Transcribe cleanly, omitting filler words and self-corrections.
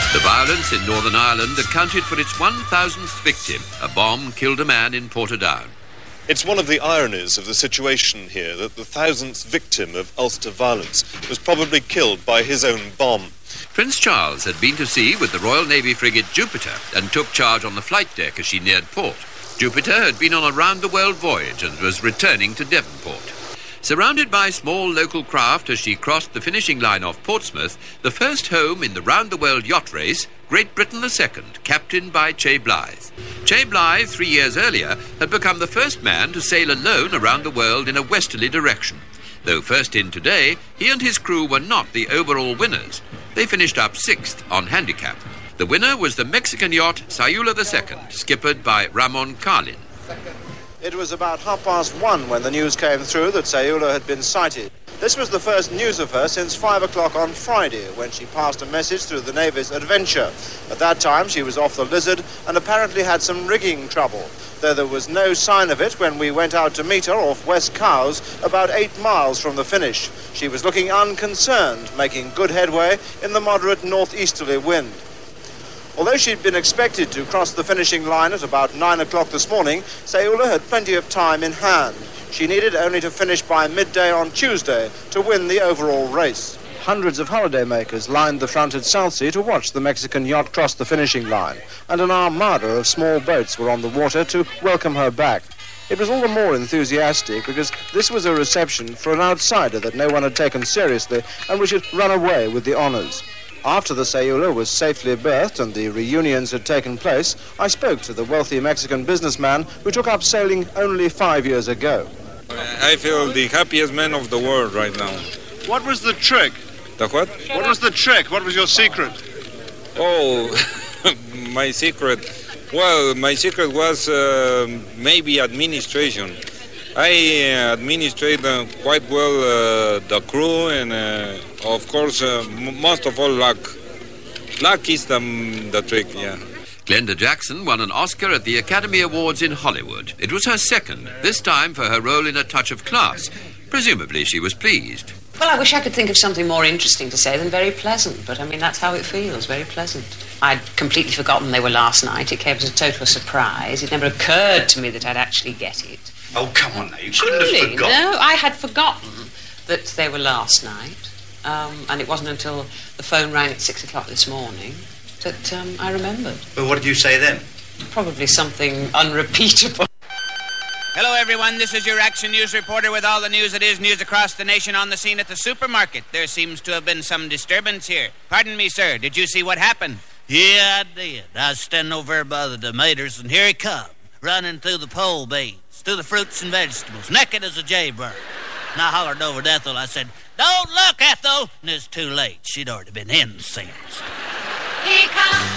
The violence in Northern Ireland accounted for its 1,000th victim. A bomb killed a man in Portadown. It's one of the ironies of the situation here that the 1,000th victim of Ulster violence was probably killed by his own bomb. Prince Charles had been to sea with the Royal Navy frigate Jupiter and took charge on the flight deck as she neared port. Jupiter had been on a round-the-world voyage and was returning to Devonport. Surrounded by small local craft as she crossed the finishing line off Portsmouth, the first home in the round-the-world yacht race, Great Britain II, captained by Che Blythe. Che Blythe, 3 years earlier, had become the first man to sail alone around the world in a westerly direction. Though first in today, he and his crew were not the overall winners. They finished up 6th on handicap. The winner was the Mexican yacht Sayula II, skippered by Ramon Carlin. It was about 1:30 when the news came through that Sayula had been sighted. This was the first news of her since 5 o'clock on Friday, when she passed a message through the Navy's Adventure. At that time, she was off the Lizard and apparently had some rigging trouble, though there was no sign of it when we went out to meet her off West Cowes, about 8 miles from the finish. She was looking unconcerned, making good headway in the moderate northeasterly wind. Although she'd been expected to cross the finishing line at about 9 o'clock this morning, Sayula had plenty of time in hand. She needed only to finish by midday on Tuesday to win the overall race. Hundreds of holidaymakers lined the front at Southsea to watch the Mexican yacht cross the finishing line, and an armada of small boats were on the water to welcome her back. It was all the more enthusiastic because this was a reception for an outsider that no one had taken seriously and which had run away with the honours. After the Sayula was safely berthed and the reunions had taken place, I spoke to the wealthy Mexican businessman who took up sailing only 5 years ago. I feel the happiest man of the world right now. What was the trick? The what? What was the trick? What was your secret? Oh, my secret. Well, my secret was maybe administration. I administrate quite well the crew and, of course, most of all, luck. Luck is the trick, yeah. Glenda Jackson won an Oscar at the Academy Awards in Hollywood. It was her second, this time for her role in A Touch of Class. Presumably she was pleased. Well, I wish I could think of something more interesting to say than very pleasant, but I mean, that's how it feels, very pleasant. I'd completely forgotten they were last night. It came as a total surprise. It never occurred to me that I'd actually get it. Oh, come on now, you couldn't have forgotten. No, I had forgotten that they were last night, and it wasn't until the phone rang at 6 o'clock this morning that I remembered. Well, what did you say then? Probably something unrepeatable. Hello, everyone. This is your Action News reporter with all the news that is news across the nation on the scene at the supermarket. There seems to have been some disturbance here. Pardon me, sir. Did you see what happened? Yeah, I did. I was standing over by the tomatoes, and here he come, running through the pole beans, through the fruits and vegetables, naked as a jaybird. And I hollered over to Ethel. I said, "Don't look, Ethel!" And it's too late. She'd already been incensed. Here comes